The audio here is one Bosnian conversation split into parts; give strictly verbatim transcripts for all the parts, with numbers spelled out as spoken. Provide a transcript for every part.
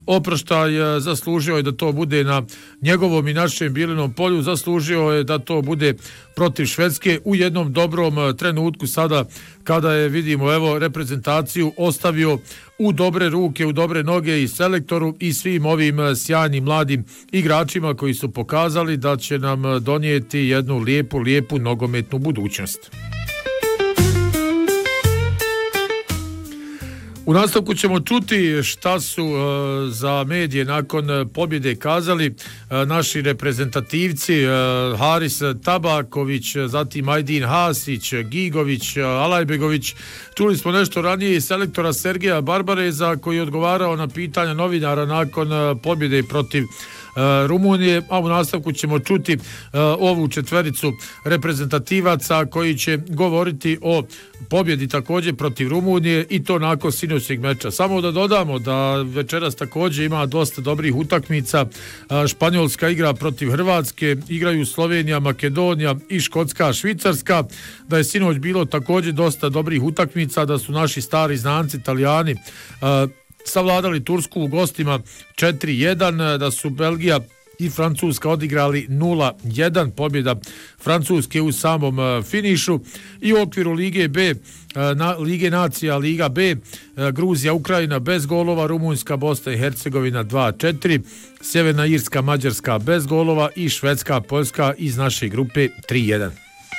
oproštaj, zaslužio je da to bude na njegovom i našem Bilinom polju, zaslužio je da to bude protiv Švedske u jednom dobrom trenutku sada kada je, vidimo, evo, reprezentaciju ostavio u dobre ruke, u dobre noge i selektoru i svim ovim sjajnim mladim igračima koji su pokazali da će nam donijeti jednu lijepu, lijepu nogometnu budućnost. U nastavku ćemo čuti šta su uh, za medije nakon pobjede kazali uh, naši reprezentativci uh, Haris Tabaković, zatim Ajdin Hasić, Gigović, uh, Alajbegović. Čuli smo nešto ranije i selektora Sergeja Barbareza koji je odgovarao na pitanja novinara nakon uh, pobjede protiv Uh, Rumunije, a u nastavku ćemo čuti uh, ovu četvericu reprezentativaca koji će govoriti o pobjedi također protiv Rumunije i to nakon sinoćnjeg meča. Samo da dodamo da večeras također ima dosta dobrih utakmica. Uh, Španjolska igra protiv Hrvatske, igraju Slovenija, Makedonija i Škotska, Švicarska, da je sinoć bilo također dosta dobrih utakmica, da su naši stari znanci Italijani uh, savladali Tursku u gostima četiri jedan, da su Belgija i Francuska odigrali nula jedan, pobjeda Francuske u samom finišu. I u okviru Lige B, na, Lige nacija, Liga B, Gruzija, Ukrajina bez golova, Rumunjska, Bosna i Hercegovina dva četiri, Sjeverna Irska, Mađarska bez golova i Švedska, Poljska iz naše grupe tri jedan.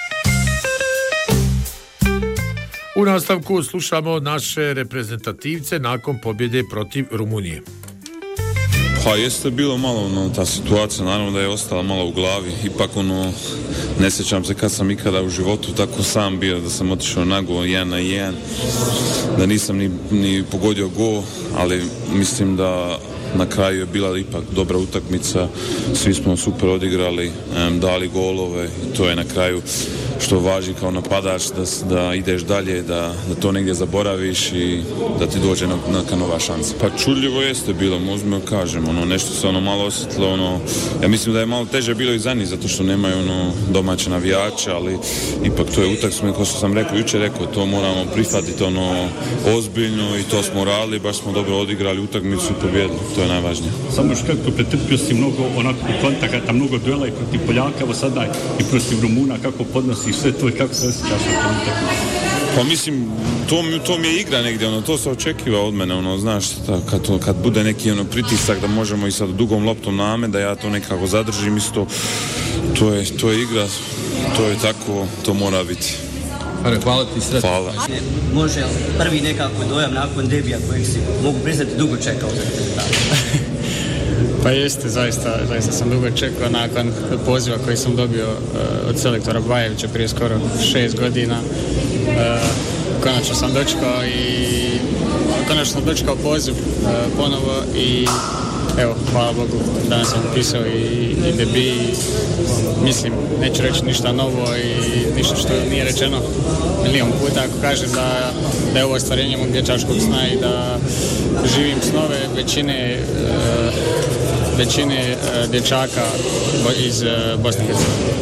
U nastavku slušamo naše reprezentativce nakon pobjede protiv Rumunije. Pa jeste bilo malo ono, ta situacija, naravno da je ostala malo u glavi, ipak ono, ne sjećam se kad sam ikada u životu tako sam bio, da sam otišao na gol jedan na jedan, da nisam ni, ni pogodio gol, ali mislim da na kraju je bila ipak dobra utakmica, svi smo super odigrali, um, dali golove i to je na kraju što važi kao napadač, da, da ideš dalje, da, da to negdje zaboraviš i da ti dođe na, neka nova šansa. Pa čudljivo jeste bilo, možemo kažem, ono, nešto se ono malo osjetilo, ono, ja mislim da je malo teže bilo i za njih, zato što nemaju ono, domaće navijače, ali ipak to je utakmica, kao što sam rekao, jučer rekao, to moramo prihvatiti ono, ozbiljno i to smo radili, baš smo dobro odigrali utakmicu i pobjedili, to je najvažnije. Samo još kratko, pretrpio si mnogo onako kontakata, mnogo duela i protiv Poljaka, evo sada i protiv Rumuna, kako podnosi sve to i kako se osjećaš na tom utakmicu? Pa mislim, to, to mi je igra negdje, ono, to se očekiva od mene, ono, znaš, ta, kad, to, kad bude neki ono, pritisak da možemo i sa dugom loptom na me, da ja to nekako zadržim isto, to je, to je igra, to je tako, to mora biti. Are, hvala ti, sretno. Hvala. Može prvi nekako dojam nakon debija kojeg si mogu priznati dugo čekao za reprezentaciju? Pa jeste, zaista, zaista sam dugo čekao nakon poziva koji sam dobio uh, od selektora Bajevića prije skoro šest godina. Uh, konačno sam dočekao i konačno sam dočekao poziv uh, ponovo i evo, hvala Bogu, danas sam pisao i, i debi, mislim, neću reći ništa novo i ništa što nije rečeno milijon puta, ako kažem da, da je ovo ostvarenje mog dječačkog sna i da živim snove većine uh, većine uh, dječaka iz uh, Bosne i Hercegovine.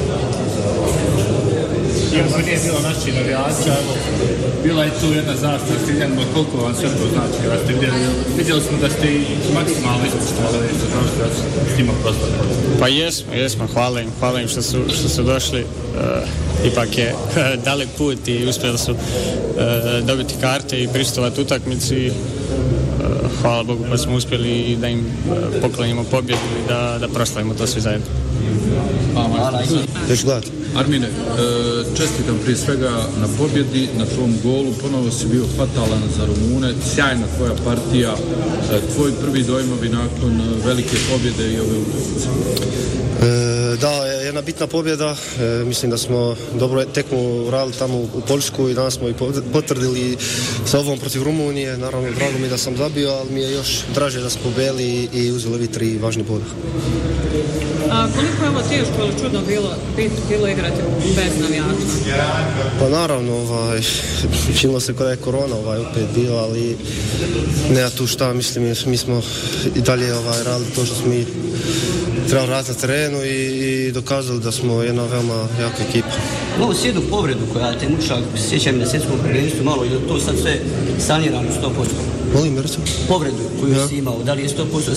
Iako nije bilo naših navijača, bila je tu jedna zastava s Iljanima, koliko vam sve to znači kada ste vidjeli? Vidjeli smo da ste i maksimalno ispoštovali što znači da s njima prostor. Pa jesmo, jesmo, hvala im, hvala im što su, što su došli. Uh, ipak je dalek put i uspjeli su uh, dobiti karte i pristovati utakmici. Uh, hvala Bogu pa smo uspjeli da im uh, poklonimo pobjedu i da, da proslavimo to svi zajedno. Hvala. Još gledati. Armine, čestitam prije svega na pobjedi, na tvom golu, ponovo si bio fatalan za Rumune, sjajna tvoja partija, tvoji prvi dojmovi nakon velike pobjede i ove utakmice. E, da, jedna bitna pobjeda, e, mislim da smo dobro tekmu radili tamo u Poljsku i danas smo i potvrdili sa ovom protiv Rumunije, naravno drago mi da sam zabio, ali mi je još draže da smo pobjeli i, i uzeli ovi tri važni boda. A koliko je ovo teško ili čudno bilo, bilo igrati bez navijača? Pa naravno, ovaj, činilo se kada je korona ovaj, opet bio, ali nema tu šta, mislim, mi smo i dalje ovaj, radili to što smo mi trebali raditi na terenu i, i dokazali da smo jedna veoma jaka ekipa. Ovo sjedu povredu koja te mučila, sjećam na svjetskom prvenstvu malo, je to sad sve sanirano sto posto? Molim, recimo? Povredu koju ja. si imao, da li je sto posto